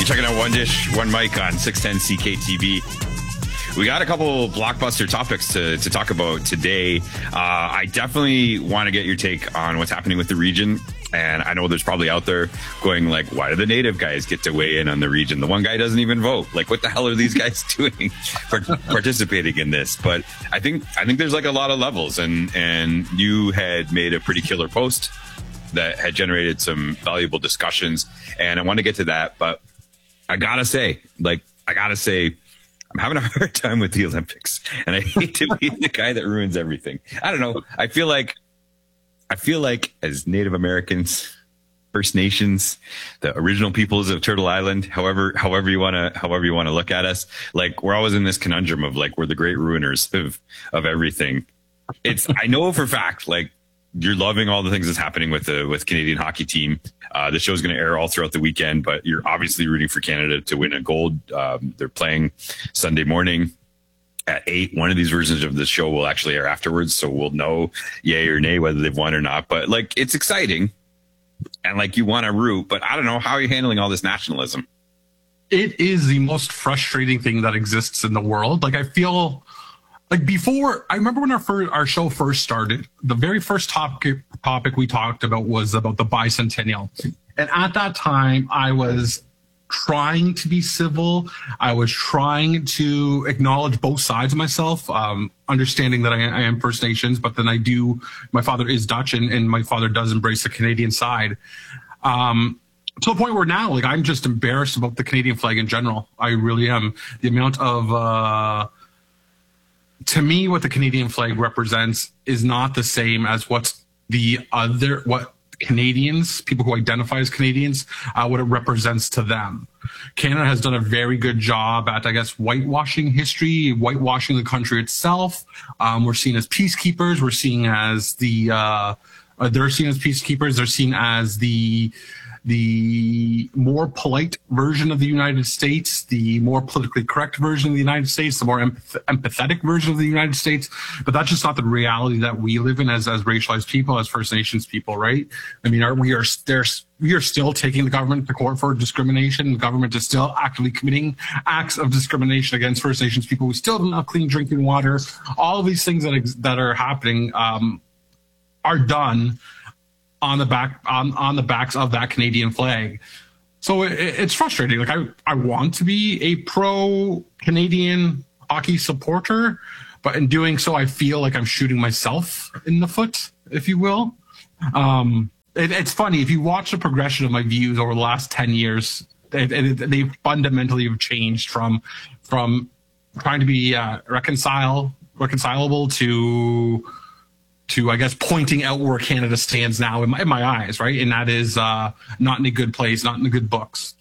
You're checking out One Dish, One Mic on 610 CKTV. We got a couple blockbuster topics to talk about today. I definitely want to get your take on what's happening with the region. And I know there's probably out there going like, why do the native guys get to weigh in on the region? The one guy doesn't even vote. Like, what the hell are these guys doing participating in this? But I think there's like a lot of levels, and you had made a pretty killer post that had generated some valuable discussions. And I want to get to that, but I gotta say, I'm having a hard time with the Olympics, and I hate to be the guy that ruins everything. I don't know. I feel like as Native Americans, First Nations, the original peoples of Turtle Island, however you want to look at us, like we're always in this conundrum of like we're the great ruiners of everything. I know for a fact, like you're loving all the things that's happening with Canadian hockey team. The show's going to air all throughout the weekend, but you're obviously rooting for Canada to win a gold. They're playing Sunday morning at 8. One of these versions of the show will actually air afterwards, so we'll know yay or nay whether they've won or not. But like, it's exciting, and like you want to root, but I don't know how you're handling all this nationalism. It is the most frustrating thing that exists in the world. Like, I feel like before, I remember when our show first started, the very first topic we talked about was about the bicentennial. And at that time, I was trying to be civil. I was trying to acknowledge both sides of myself, understanding that I am First Nations, but then my father is Dutch, and my father does embrace the Canadian side. To the point where now, like, I'm just embarrassed about the Canadian flag in general. I really am. The amount of, to me, what the Canadian flag represents is not the same as what Canadians, people who identify as Canadians, what it represents to them. Canada has done a very good job at, I guess, whitewashing history, whitewashing the country itself. We're seen as peacekeepers. We're seen as they're seen as peacekeepers. They're seen as the more polite version of the United States, the more politically correct version of the United States, the more empathetic version of the United States. But that's just not the reality that we live in as racialized people, as First Nations people, right? I mean, we are still taking the government to court for discrimination. The government is still actively committing acts of discrimination against First Nations people. We still don't have clean drinking water. All of these things that are happening are done on the backs of that Canadian flag. So it's frustrating. Like, I want to be a pro Canadian hockey supporter, but in doing so, I feel like I'm shooting myself in the foot, if you will. It's funny, if you watch the progression of my views over the last 10 years, they fundamentally have changed from trying to be reconcilable to, I guess, pointing out where Canada stands now in my eyes, right? And that is not in a good place, not in the good books.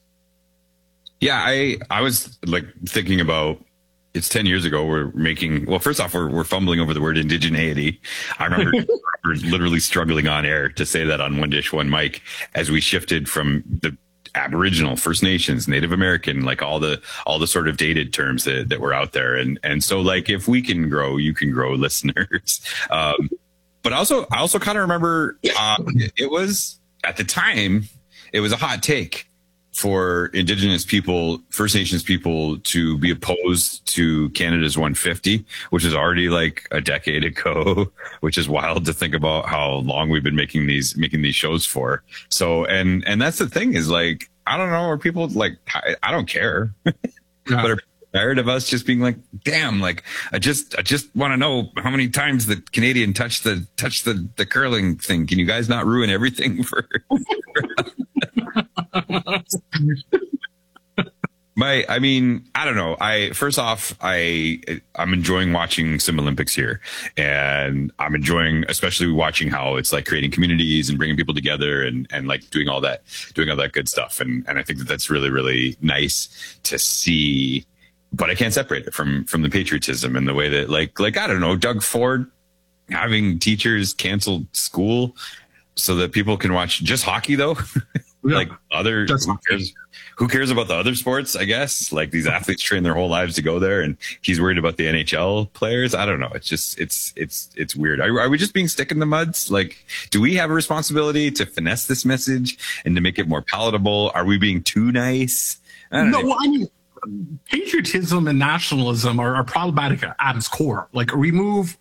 Yeah, I was like thinking about, it's 10 years ago. First off, we're fumbling over the word indigeneity. I remember literally struggling on air to say that on One Dish, One Mic, as we shifted from the Aboriginal, First Nations, Native American, like all the sort of dated terms that were out there. And so like, if we can grow, you can grow, listeners. But I also kind of remember, it was, at the time, it was a hot take for Indigenous people, First Nations people, to be opposed to Canada's 150, which is already like a decade ago, which is wild to think about how long we've been making these shows for. So, and that's the thing, is like, I don't know, are people like, I don't care, but are tired of us just being like, damn, like, I just want to know how many times the Canadian touched the curling thing. Can you guys not ruin everything for I mean, I don't know. First off, I'm enjoying watching some Olympics here, and I'm enjoying especially watching how it's like creating communities and bringing people together and like doing all that good stuff. And I think that's really, really nice to see, but I can't separate it from the patriotism and the way that like, I don't know, Doug Ford having teachers cancel school so that people can watch just hockey though. Like other, who cares about the other sports? I guess like these athletes train their whole lives to go there, and he's worried about the NHL players. I don't know. It's just it's weird. Are we just being stick in the muds? Like, do we have a responsibility to finesse this message and to make it more palatable? Are we being too nice? I don't know. Well, I mean, patriotism and nationalism are problematic at its core. Like remove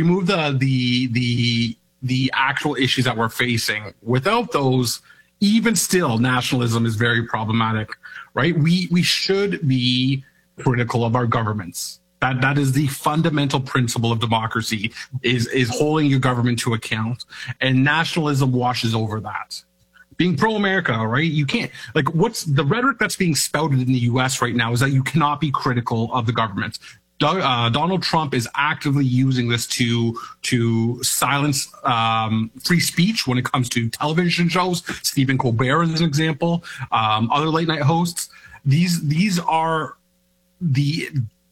the actual issues that we're facing. Without those, even still, nationalism is very problematic, right? We should be critical of our governments. That is the fundamental principle of democracy, is holding your government to account, and nationalism washes over that. Being pro-America, right? You can't, like, what's the rhetoric that's being spouted in the U.S. right now is that you cannot be critical of the government. Donald Trump is actively using this to silence free speech when it comes to television shows. Stephen Colbert is an example. Other late night hosts. These are the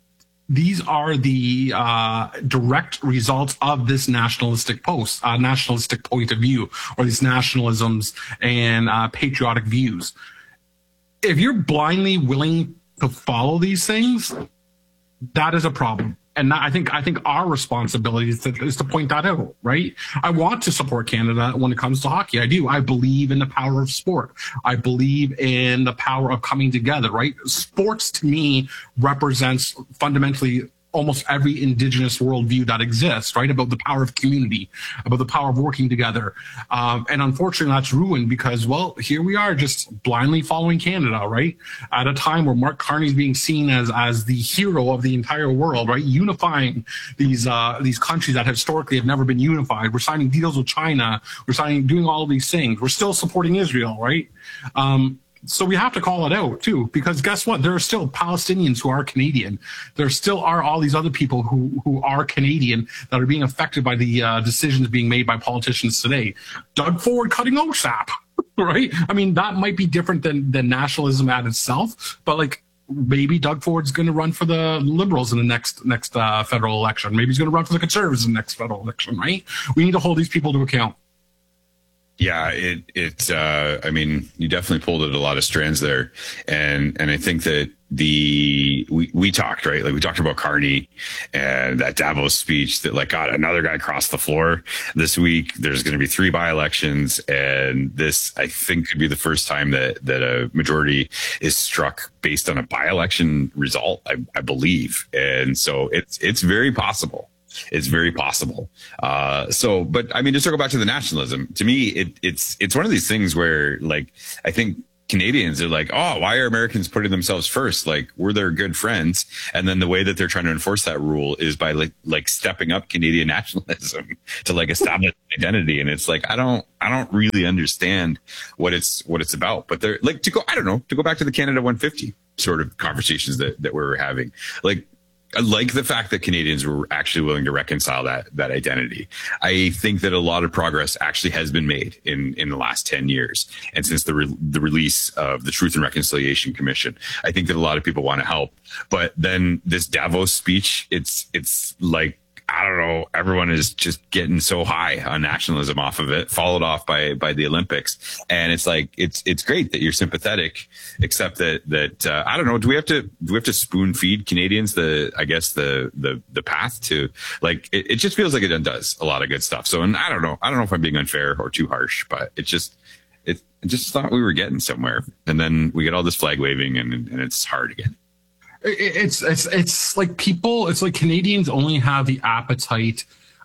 direct results of this nationalistic point of view, or these nationalisms and patriotic views. If you're blindly willing to follow these things, that is a problem. And I think our responsibility is to point that out, right? I want to support Canada when it comes to hockey. I do. I believe in the power of sport. I believe in the power of coming together, right? Sports to me represents fundamentally almost every Indigenous worldview that exists, right? About the power of community, about the power of working together. And unfortunately, that's ruined because, well, here we are just blindly following Canada, right? At a time where Mark Carney is being seen as the hero of the entire world, right? Unifying these countries that historically have never been unified. We're signing deals with China. We're doing all of these things. We're still supporting Israel, right? So we have to call it out too, because guess what? There are still Palestinians who are Canadian. There still are all these other people who are Canadian that are being affected by the decisions being made by politicians today. Doug Ford cutting OSAP, right? I mean, that might be different than nationalism at itself, but like maybe Doug Ford's going to run for the Liberals in the next federal election. Maybe he's going to run for the Conservatives in the next federal election, right? We need to hold these people to account. Yeah, I mean, you definitely pulled at a lot of strands there. And I think that we talked, right? Like we talked about Carney and that Davos speech that like, God, another guy crossed the floor this week. There's going to be 3 by-elections. And this, I think, could be the first time that a majority is struck based on a by-election result, I believe. And so it's very possible. It's very possible. But I mean, to circle back to the nationalism, to me, it's one of these things where, like, I think Canadians are like, oh, why are Americans putting themselves first? Like, we're their good friends. And then the way that they're trying to enforce that rule is by like stepping up Canadian nationalism to like establish identity. And it's like, I don't really understand what it's about, but they're like, to go back to the Canada 150 sort of conversations that we're having. Like, I like the fact that Canadians were actually willing to reconcile that identity. I think that a lot of progress actually has been made in the last 10 years. And since the release of the Truth and Reconciliation Commission, I think that a lot of people want to help. But then this Davos speech, it's like, I don't know, everyone is just getting so high on nationalism off of it, followed off by the Olympics. And it's like, it's great that you're sympathetic, except that I don't know, do we have to spoon feed Canadians the path to, like, it just feels like it undoes a lot of good stuff. So, and I don't know if I'm being unfair or too harsh, but I just thought we were getting somewhere. And then we get all this flag waving and it's hard again. It's like people, it's like Canadians only have the appetite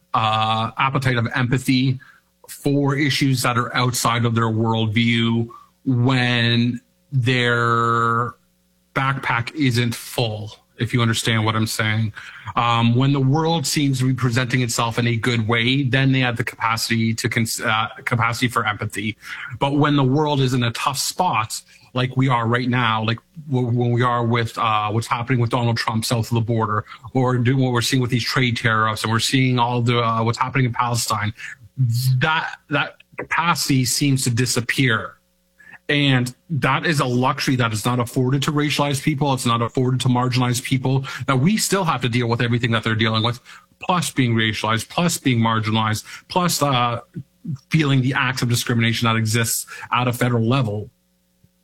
of empathy for issues that are outside of their worldview when their backpack isn't full, if you understand what I'm saying. When the world seems to be presenting itself in a good way, then they have the capacity for empathy. But when the world is in a tough spot, like we are right now, like when we are with what's happening with Donald Trump south of the border, or doing what we're seeing with these trade tariffs, and we're seeing all the what's happening in Palestine, that capacity seems to disappear. And that is a luxury that is not afforded to racialized people. It's not afforded to marginalized people. Now, we still have to deal with everything that they're dealing with, plus being racialized, plus being marginalized, plus feeling the acts of discrimination that exists at a federal level.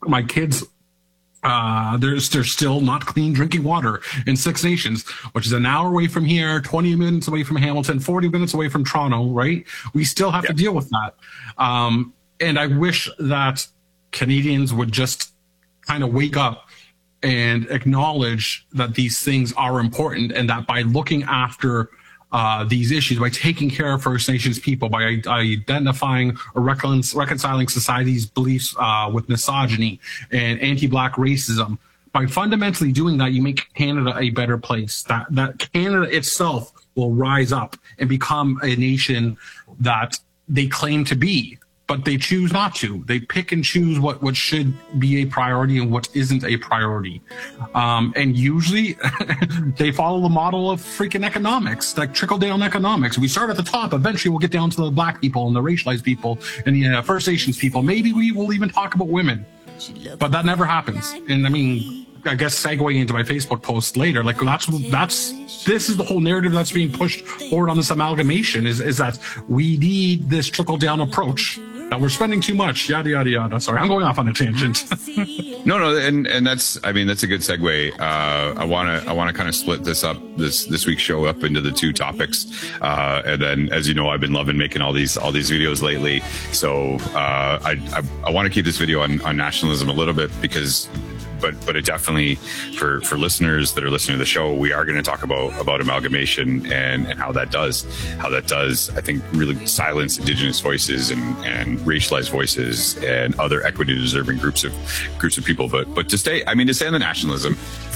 my kids, there's still not clean drinking water in Six Nations, which is an hour away from here, 20 minutes away from Hamilton, 40 minutes away from Toronto, right? We still have to deal with that. And I wish that Canadians would just kind of wake up and acknowledge that these things are important, and that by looking after these issues, by taking care of First Nations people, by identifying or reconciling society's beliefs with misogyny and anti-Black racism, by fundamentally doing that, you make Canada a better place. That Canada itself will rise up and become a nation that they claim to be, but they choose not to. They pick and choose what should be a priority and what isn't a priority. And usually they follow the model of freaking economics, like trickle-down economics. We start at the top. Eventually we'll get down to the Black people and the racialized people and the First Nations people. Maybe we will even talk about women. But that never happens. And I mean, I guess segueing into my Facebook post later, like this is the whole narrative that's being pushed forward on this amalgamation is that we need this trickle-down approach, that we're spending too much, yada, yada, yada. Sorry, I'm going off on a tangent. No, and that's a good segue. I want to kind of split this up, this week's show up into the two topics. And then, as you know, I've been loving making all these videos lately. So I want to keep this video on nationalism a little bit because, but it definitely, for listeners that are listening to the show, we are going to talk about amalgamation and how that does, I think, really silence Indigenous voices and racialized voices and other equity deserving groups of people. But to stay on the nationalism.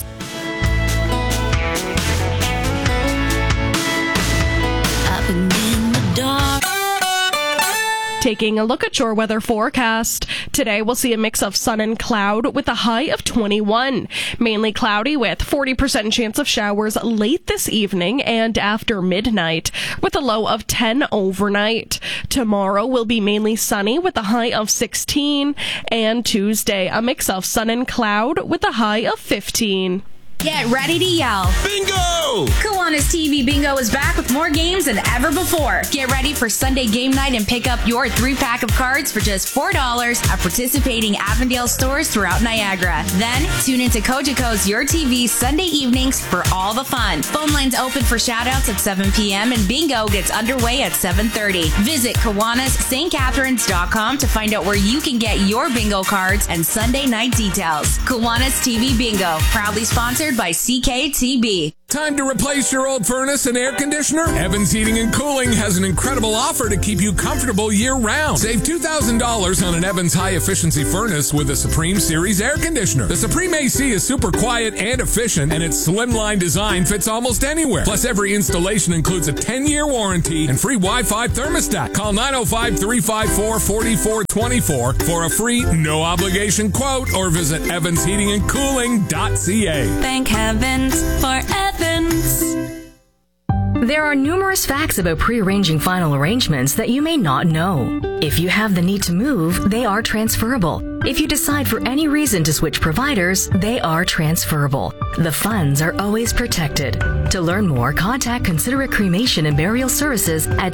Taking a look at your weather forecast. Today we'll see a mix of sun and cloud with a high of 21. Mainly cloudy with 40% chance of showers late this evening and after midnight with a low of 10 overnight. Tomorrow will be mainly sunny with a high of 16. And Tuesday, a mix of sun and cloud with a high of 15. Get ready to yell. Bingo! Kiwanis TV Bingo is back with more games than ever before. Get ready for Sunday game night and pick up your 3-pack of cards for just $4 at participating Avondale stores throughout Niagara. Then, tune into Cogeco's Your TV Sunday evenings for all the fun. Phone lines open for shoutouts at 7 p.m. and Bingo gets underway at 7:30. Visit KiwanisSt.Catharines.com to find out where you can get your bingo cards and Sunday night details. Kiwanis TV Bingo, proudly sponsored by CKTB. Time to replace your old furnace and air conditioner? Evans Heating and Cooling has an incredible offer to keep you comfortable year-round. Save $2,000 on an Evans high-efficiency furnace with a Supreme Series air conditioner. The Supreme AC is super quiet and efficient, and its slimline design fits almost anywhere. Plus, every installation includes a 10-year warranty and free Wi-Fi thermostat. Call 905-354-4424 for a free, no-obligation quote, or visit evansheatingandcooling.ca. Thank heavens for Evans. There are numerous facts about pre-arranging final arrangements that you may not know. If you have the need to move, they are transferable. If you decide for any reason to switch providers, they are transferable. The funds are always protected. To learn more, contact Considerate Cremation and Burial Services at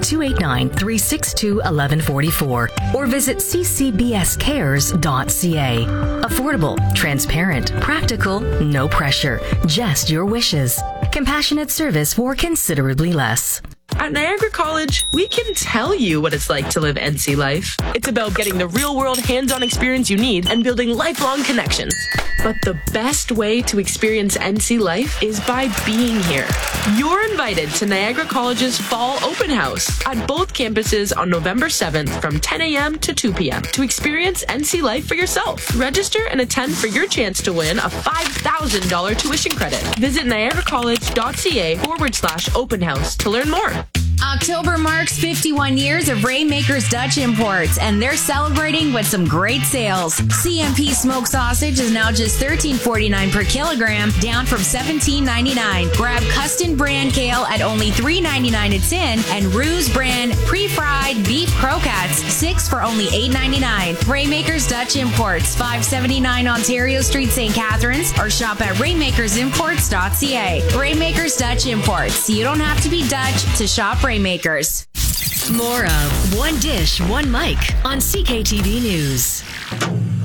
289-362-1144 or visit ccbscares.ca. Affordable, transparent, practical, no pressure, just your wishes. Compassionate service for considerably less. At Niagara College, we can tell you what it's like to live NC life. It's about getting the real-world hands-on experience you need and building lifelong connections. But the best way to experience NC life is by being here. You're invited to Niagara College's Fall Open House at both campuses on November 7th from 10 a.m. to 2 p.m. to experience NC life for yourself. Register and attend for your chance to win a $5,000 tuition credit. Visit niagaracollege.ca/open house to learn more. October marks 51 years of Rainmakers Dutch Imports, and they're celebrating with some great sales. CMP smoked sausage is now just $13.49 per kilogram, down from $17.99. Grab Custom brand kale at only $3.99 a tin, and Ruse brand pre-fried beef croquettes, 6 for only $8.99. Rainmakers Dutch Imports, 579 Ontario Street, St. Catharines, or shop at rainmakersimports.ca. Rainmakers Dutch Imports. You don't have to be Dutch to shop Rainmakers. More of One Dish, One Mic on CKTV News.